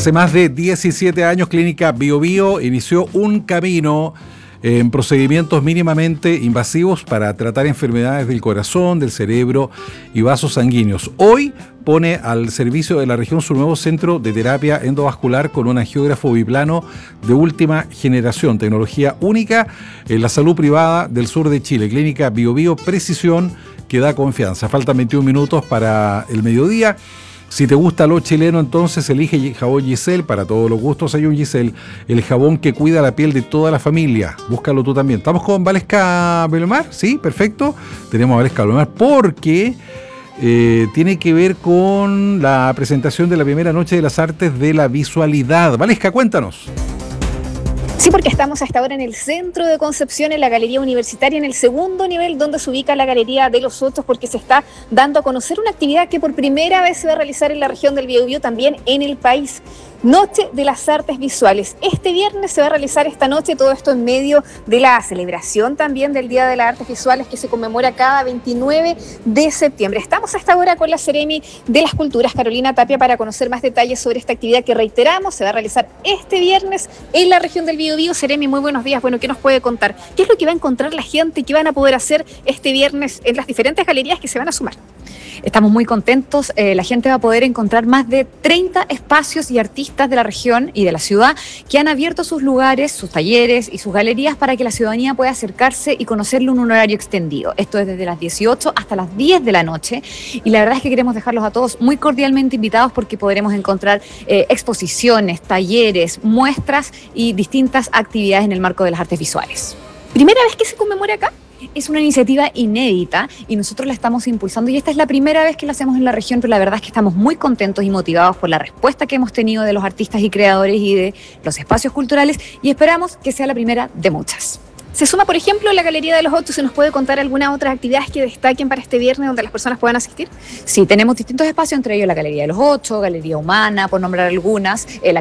Hace más de 17 años, Clínica Bio Bio inició un camino en procedimientos mínimamente invasivos para tratar enfermedades del corazón, del cerebro y vasos sanguíneos. Hoy pone al servicio de la región su nuevo centro de terapia endovascular con un angiógrafo biplano de última generación, tecnología única en la salud privada del sur de Chile. Clínica Bio Bio, precisión que da confianza. Faltan 21 minutos para el mediodía. Si te gusta lo chileno, entonces elige jabón Giselle. Para todos los gustos hay un Giselle, el jabón que cuida la piel de toda la familia. Búscalo tú también. ¿Estamos con Valesca Belomar? Sí, perfecto. Tenemos a Valesca Belomar porque tiene que ver con la presentación de la primera noche de las artes de la visualidad. Valesca, cuéntanos. Sí, porque estamos hasta ahora en el centro de Concepción, en la Galería Universitaria, en el segundo nivel donde se ubica la Galería de los Otos, porque se está dando a conocer una actividad que por primera vez se va a realizar en la región del Biobío, también en el país. Noche de las Artes Visuales. Este viernes se va a realizar esta noche, todo esto en medio de la celebración también del Día de las Artes Visuales que se conmemora cada 29 de septiembre. Estamos hasta ahora con la Seremi de las Culturas, Carolina Tapia, para conocer más detalles sobre esta actividad que, reiteramos, se va a realizar este viernes en la región del Biobío. Seremi, muy buenos días. Bueno, ¿qué nos puede contar? ¿Qué es lo que va a encontrar la gente, qué van a poder hacer este viernes en las diferentes galerías que se van a sumar? Estamos muy contentos, la gente va a poder encontrar más de 30 espacios y artistas de la región y de la ciudad que han abierto sus lugares, sus talleres y sus galerías para que la ciudadanía pueda acercarse y conocerlo en un horario extendido. Esto es desde las 18 hasta las 10 de la noche y la verdad es que queremos dejarlos a todos muy cordialmente invitados porque podremos encontrar exposiciones, talleres, muestras y distintas actividades en el marco de las artes visuales. ¿Primera vez que se conmemora acá? Es una iniciativa inédita y nosotros la estamos impulsando y esta es la primera vez que la hacemos en la región, pero la verdad es que estamos muy contentos y motivados por la respuesta que hemos tenido de los artistas y creadores y de los espacios culturales y esperamos que sea la primera de muchas. Se suma, por ejemplo, la Galería de los Otos. ¿Se nos puede contar algunas otras actividades que destaquen para este viernes donde las personas puedan asistir? Sí, tenemos distintos espacios, entre ellos la Galería de los Otos, Galería Humana, por nombrar algunas, la